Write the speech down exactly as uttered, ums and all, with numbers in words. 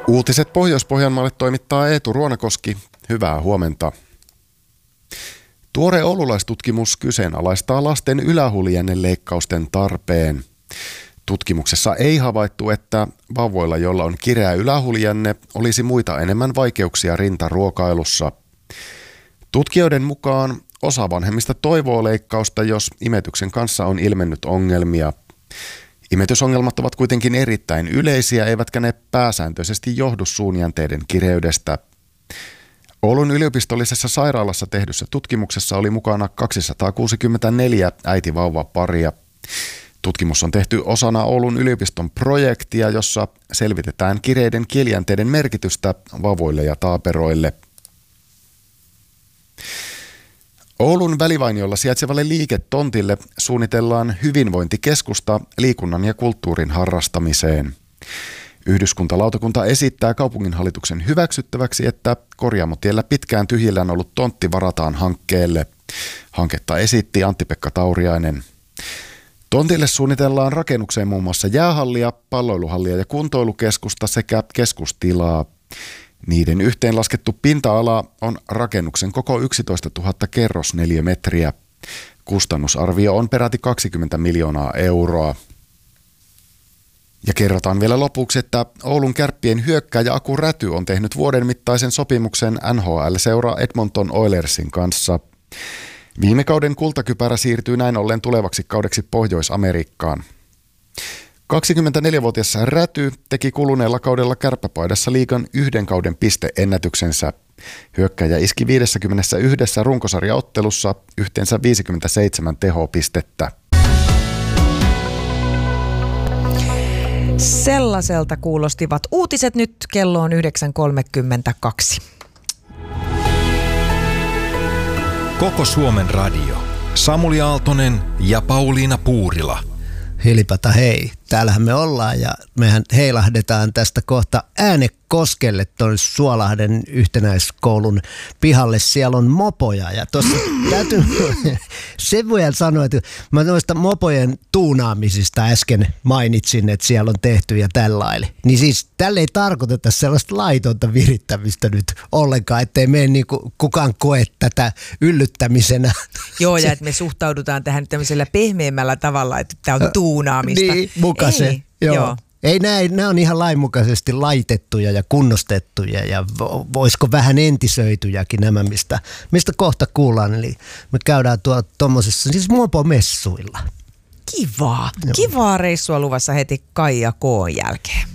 Uutiset Pohjois-Pohjanmaalle toimittaa Eetu Ruonakoski. Hyvää huomenta. Tuore oululaistutkimus kyseenalaistaa lasten ylähulienne-leikkausten tarpeen. Tutkimuksessa ei havaittu, että vauvoilla, joilla on kireä ylähuljenne, olisi muita enemmän vaikeuksia rintaruokailussa. Tutkijoiden mukaan osa vanhemmista toivoo leikkausta, jos imetyksen kanssa on ilmennyt ongelmia. Imetysongelmat ovat kuitenkin erittäin yleisiä, eivätkä ne pääsääntöisesti johdu suunjänteiden kireydestä. Oulun yliopistollisessa sairaalassa tehdyssä tutkimuksessa oli mukana kaksisataakuusikymmentäneljä äiti-vauva-paria. Tutkimus on tehty osana Oulun yliopiston projektia, jossa selvitetään kireiden kielijänteiden merkitystä vauvoille ja taaperoille. Oulun välivainiolla sijaitsevalle liiketontille suunnitellaan hyvinvointikeskusta liikunnan ja kulttuurin harrastamiseen. Yhdyskuntalautakunta esittää kaupunginhallituksen hyväksyttäväksi, että Korjaamotiellä pitkään tyhjillään ollut tontti varataan hankkeelle. Hanketta esitti Antti-Pekka Tauriainen. Tontille suunnitellaan rakennukseen muun muassa jäähallia, palloiluhallia ja kuntoilukeskusta sekä keskustilaa. Niiden yhteenlaskettu pinta-ala on rakennuksen koko yksitoistatuhatta kerrosneliömetriä. Kustannusarvio on peräti kaksikymmentä miljoonaa euroa. Ja kerrotaan vielä lopuksi, että Oulun Kärppien hyökkääjä Aku Räty on tehnyt vuoden mittaisen sopimuksen N H L-seura Edmonton Oilersin kanssa. Viime kauden kultakypärä siirtyy näin ollen tulevaksi kaudeksi Pohjois-Amerikkaan. kaksikymmentäneljävuotias Räty teki kuluneella kaudella kärppäpaidassa liigan yhden kauden pisteennätyksensä. Hyökkääjä iski viidessäkymmenessäyhdessä runkosarjaottelussa yhteensä viisikymmentäseitsemän tehopistettä. Sellaiselta kuulostivat uutiset. Nyt kello on yhdeksän kolmekymmentäkaksi. Koko Suomen radio. Samuli Aaltonen ja Pauliina Puurila. Hilipata hei, täällähän me ollaan ja mehän heilahdetaan tästä kohta Äänekoskelle tuon Suolahden yhtenäiskoulun pihalle. Siellä on mopoja ja tuossa täytyy sen voi sanoa, että mä noista mopojen tuunaamisista äsken mainitsin, että siellä on tehty ja tällainen. Niin siis tälle ei tarkoiteta sellaista laitonta virittämistä nyt ollenkaan, ettei mene niin kuin kukaan koe tätä yllyttämisenä. Joo, ja että me suhtaudutaan tähän tämmöisellä pehmeämmällä tavalla, että tämä on tuunaamista. Niin, muka se. Ei, joo. joo. Ei näin, nämä on ihan lainmukaisesti laitettuja ja kunnostettuja ja voisiko vähän entisöityjäkin nämä, mistä, mistä kohta kuullaan. Eli me käydään tuolla tuommoisessa siis mopomessuilla. Kivaa. Joo. Kivaa reissua luvassa heti Kaija K:n jälkeen.